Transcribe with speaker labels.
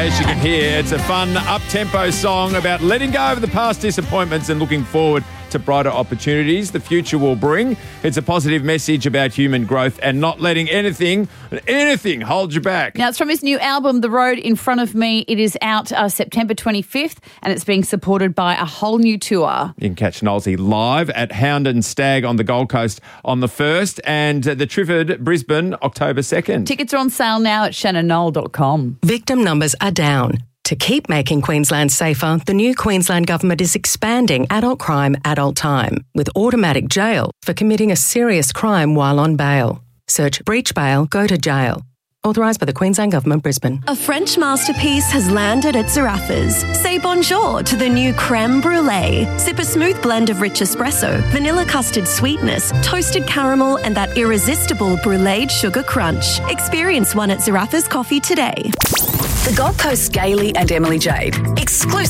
Speaker 1: as you can hear, it's a fun, up-tempo song about letting go of the past disappointments and looking forward to brighter opportunities the future will bring. It's a positive message about human growth and not letting anything hold you back.
Speaker 2: Now, it's from his new album, The Road in Front of Me. It is out September 25th, and it's being supported by a whole new tour.
Speaker 1: You can catch Nolsey live at Hound and Stag on the Gold Coast on the 1st and the Trifford, Brisbane, October 2nd.
Speaker 2: Tickets are on sale now at shannonnoel.com.
Speaker 3: Victim numbers are down. To keep making Queensland safer, the new Queensland Government is expanding adult crime, adult time, with automatic jail for committing a serious crime while on bail. Search breach bail, go to jail. Authorised by the Queensland Government, Brisbane.
Speaker 4: A French masterpiece has landed at Zaraffa's. Say bonjour to the new creme brulee. Sip a smooth blend of rich espresso, vanilla custard sweetness, toasted caramel, and that irresistible bruleed sugar crunch. Experience one at Zaraffa's Coffee today.
Speaker 5: The Gold Coast Gailey and Emily Jade. Exclusive.